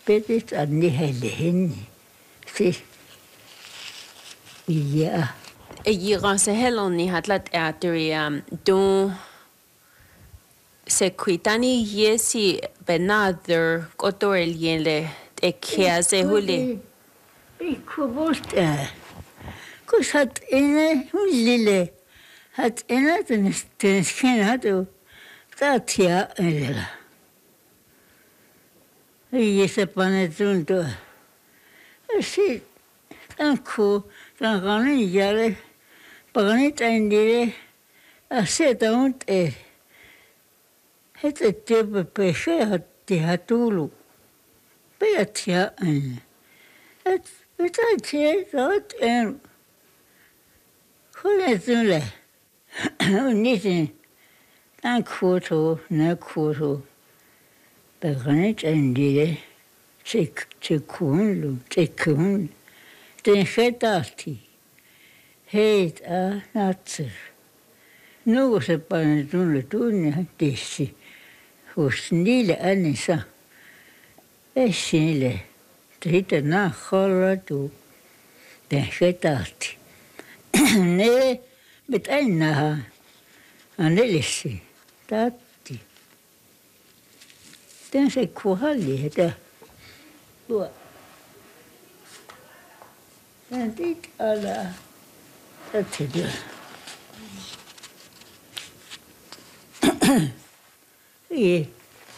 Petit anni helle henne. Se. Ja. Jira heloni hatlat atri don se quitani yesi benader kotoreliele ekese huli. Bikobost kus hat ene lille. Hat ene den sken hat o. Tatia ella. Jese panetunto. Si tanku tangani jale. Paganit indire. Aseta unte. Hete tepe peshe hatti hatulu. Peatia ene. Et tie dat en. Kunetule. Nitin. Tankuto na kuto. Paganit indire. Tsekunlu. Den getati. Heit a natser. Nu se panetunle tunne tissi. Hos niille anissa. Essinille. Sitten nahkollatu. Den getati. Ne mit ennaha. Anelisi. Tatti. Den se kuhalli hetä. Tuo. Den dit ala. Tatti tuo. Ei.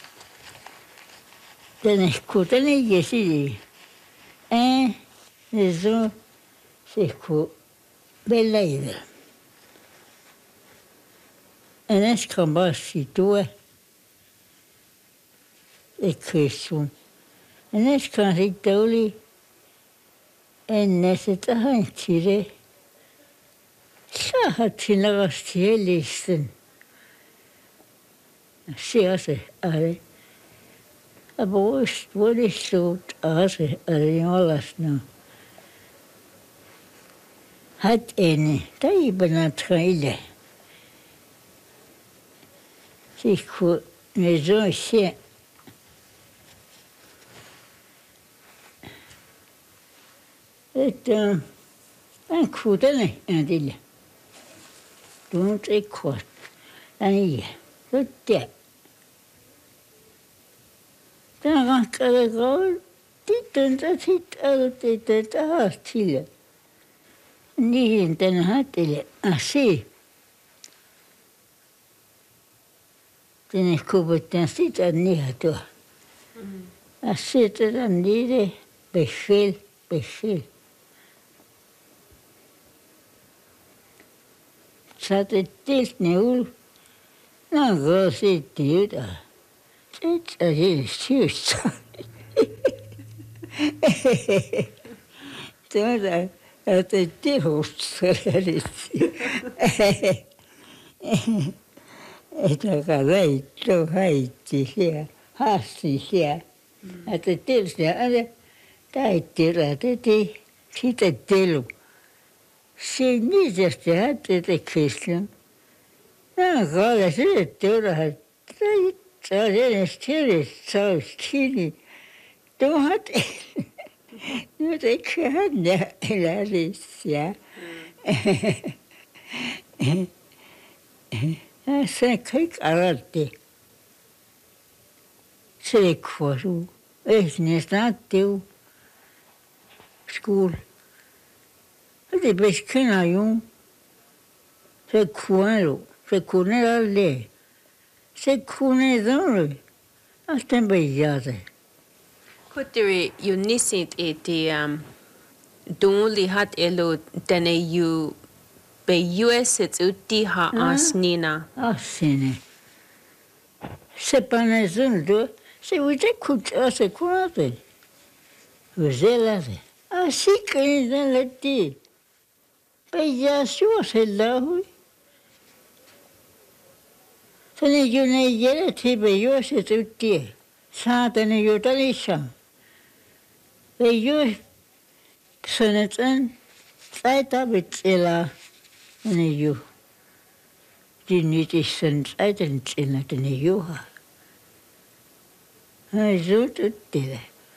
Den escutan y yesi. Eso se escu bella idea. En escambassi tue. E questo. En escansitoli. En nesetahansire. Sahatsinagastielisten. Siase are. Aboist vuodistut ase ariolasno. Hat eni taibanatkaile. Sikku maison chien. Et un coup d'année, un délai. Donc, c'est quoi? Un y le thé. Dans un carré, titan, hastile. Niin tänne hatille. Asi. Tänne kuputten sitä niitä. Asi tätä niitä. Befehl. Saatettilt neul. No, sitten jotain. Sitten syystä. Tuota, otettiin hustselärisi. Että kaveittu haitti siellä, hassi siellä. Otettiin siellä, täitti rätettiin, sitten telu. Se niitästi hätti tekistin. Nämä kalle syötti orahat. Saustini. Tuhat. Nyt eikö hän elärissä. Se kaikki alatti. Se kuosu. Ei niistä nattiu. Skol. Det beskriver jo. Se kuolu. Se kunne alle. Se kunne dole. Asta bejade. Kutiri unisit eti dunli hat elo tene you be US it's uti ha asnina. Asine. Se panezundo. Se uite kuta se kuate. Uzelade. Así que en la ti. Peyasu se la hui. Tene yo ne yere ti beyo se tuti. Sa tene yo talisha. Beyo senetan saita bitsela ne yo. Diniti sen saiten tsina tene yo ha. Ai zo tuti.